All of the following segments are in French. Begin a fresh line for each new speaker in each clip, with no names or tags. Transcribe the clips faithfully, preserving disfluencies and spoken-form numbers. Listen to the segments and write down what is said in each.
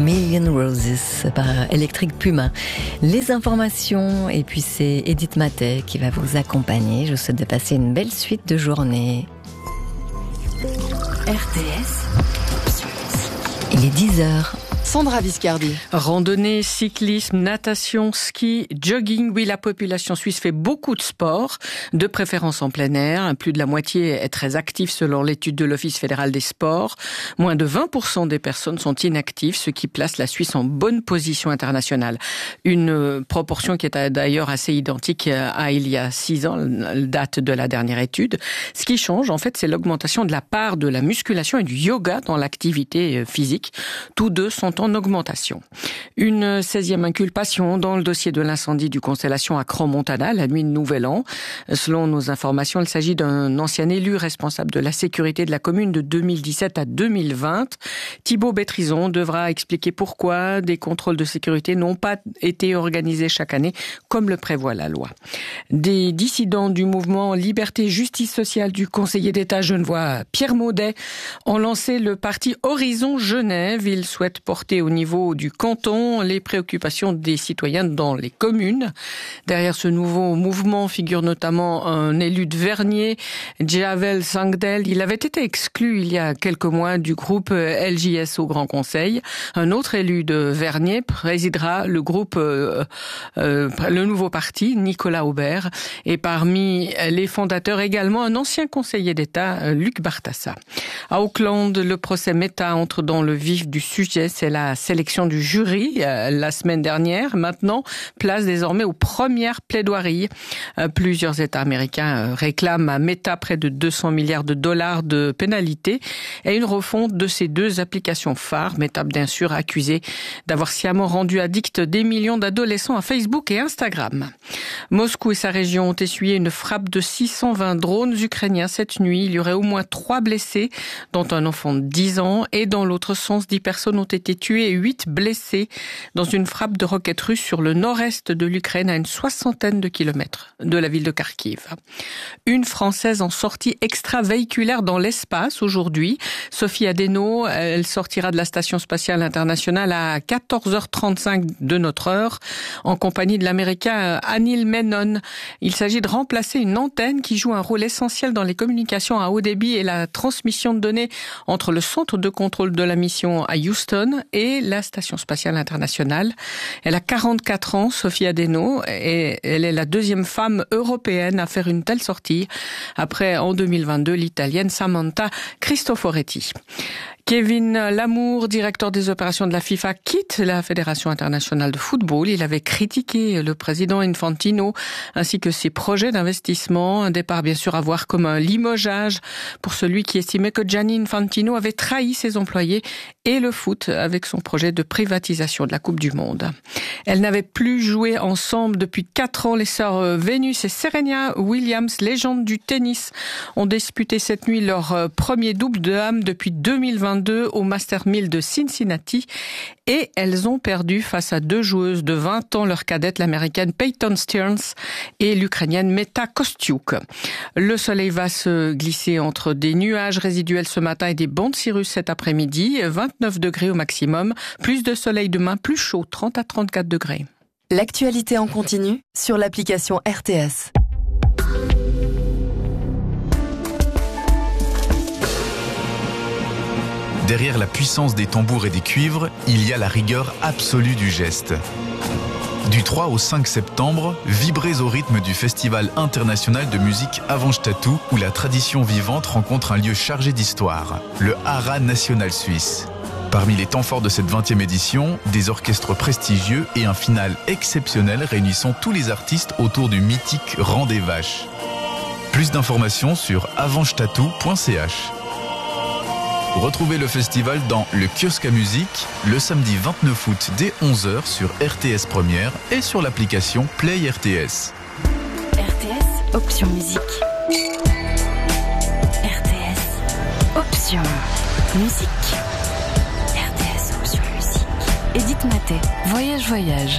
Million Roses par Electric Puma. Les informations, et puis c'est Edith Matet qui va vous accompagner. Je vous souhaite de passer une belle suite de journée. R T S, il est dix heures.
Sandra Viscardi.
Randonnée, cyclisme, natation, ski, jogging. Oui, la population suisse fait beaucoup de sport, de préférence en plein air. Plus de la moitié est très active selon l'étude de l'Office fédéral des sports. Moins de vingt pour cent des personnes sont inactives, ce qui place la Suisse en bonne position internationale. Une proportion qui est d'ailleurs assez identique à il y a six ans, date de la dernière étude. Ce qui change, en fait, c'est l'augmentation de la part de la musculation et du yoga dans l'activité physique. Tous deux sont en augmentation. Une seizième inculpation dans le dossier de l'incendie du Constellation à Crans-Montana, la nuit de Nouvel An. Selon nos informations, il s'agit d'un ancien élu responsable de la sécurité de la commune de deux mille dix-sept à deux mille vingt. Thibaut Bétrison devra expliquer pourquoi des contrôles de sécurité n'ont pas été organisés chaque année, comme le prévoit la loi. Des dissidents du mouvement Liberté Justice Sociale du conseiller d'État genevois Pierre Maudet ont lancé le parti Horizon Genève. Ils souhaitent porter au niveau du canton les préoccupations des citoyens dans les communes. Derrière ce nouveau mouvement figure notamment un élu de Vernier, Javel Sangdel. Il avait été exclu il y a quelques mois du groupe L J S au Grand Conseil. Un autre élu de Vernier présidera le groupe, euh, euh, le nouveau parti, Nicolas Aubert. Et parmi les fondateurs également un ancien conseiller d'État, Luc Bartassa. À Auckland, le procès Meta entre dans le vif du sujet. C'est la sélection du jury euh, la semaine dernière. Maintenant, place désormais aux premières plaidoiries. Euh, plusieurs États américains euh, réclament à Meta près de deux cents milliards de dollars de pénalités et une refonte de ces deux applications phares. Meta, bien sûr, accusée d'avoir sciemment rendu addicts des millions d'adolescents à Facebook et Instagram. Moscou et sa région ont essuyé une frappe de six cent vingt drones ukrainiens cette nuit. Il y aurait au moins trois blessés, dont un enfant de dix ans. Et dans l'autre sens, dix personnes ont été tués et huit blessés dans une frappe de roquettes russes sur le nord-est de l'Ukraine à une soixantaine de kilomètres de la ville de Kharkiv. Une Française en sortie extravéhiculaire dans l'espace aujourd'hui. Sophie Adeno, elle sortira de la Station spatiale internationale à quatorze heures trente-cinq de notre heure en compagnie de l'Américain Anil Menon. Il s'agit de remplacer une antenne qui joue un rôle essentiel dans les communications à haut débit et la transmission de données entre le centre de contrôle de la mission à Houston et la Station spatiale internationale. Elle a quarante-quatre ans, Sophie Adeno, et elle est la deuxième femme européenne à faire une telle sortie, après, en deux mille vingt-deux, l'Italienne Samantha Cristoforetti. Kevin Lamour, directeur des opérations de la FIFA, quitte la Fédération internationale de football. Il avait critiqué le président Infantino ainsi que ses projets d'investissement. Un départ bien sûr à voir comme un limogeage pour celui qui estimait que Gianni Infantino avait trahi ses employés et le foot avec son projet de privatisation de la Coupe du Monde. Elles n'avaient plus joué ensemble depuis quatre ans. Les sœurs Venus et Serena Williams, légendes du tennis, ont disputé cette nuit leur premier double de dames depuis deux mille vingt-deux au Master mille de Cincinnati et elles ont perdu face à deux joueuses de vingt ans, leur cadette, l'américaine Peyton Stearns et l'ukrainienne Meta Kostyuk. Le soleil va se glisser entre des nuages résiduels ce matin et des bancs de cirrus cet après-midi, vingt-neuf degrés au maximum, plus de soleil demain, plus chaud, trente à trente-quatre degrés.
L'actualité en continu sur l'application R T S.
Derrière la puissance des tambours et des cuivres, il y a la rigueur absolue du geste. Du trois au cinq septembre, vibrez au rythme du Festival international de musique Avantstadt, où la tradition vivante rencontre un lieu chargé d'histoire, le Haras national suisse. Parmi les temps forts de cette vingtième édition, des orchestres prestigieux et un final exceptionnel réunissant tous les artistes autour du mythique Rang des Vaches. Plus d'informations sur avantstadt point c h. Retrouvez le festival dans le kiosque à musique le samedi vingt-neuf août dès onze heures sur R T S Première et sur l'application Play R T S.
R T S, option musique. R T S, option musique. R T S, option musique. Edith Matet, Voyage Voyage.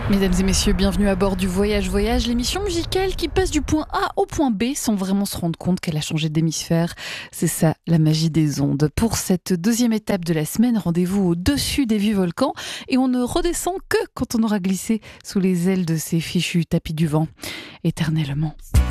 Mesdames et messieurs, bienvenue à bord du Voyage Voyage, l'émission musicale qui passe du point A au point B sans vraiment se rendre compte qu'elle a changé d'hémisphère. C'est ça, la magie des ondes. Pour cette deuxième étape de la semaine, rendez-vous au-dessus des vieux volcans et on ne redescend que quand on aura glissé sous les ailes de ces fichus tapis du vent éternellement.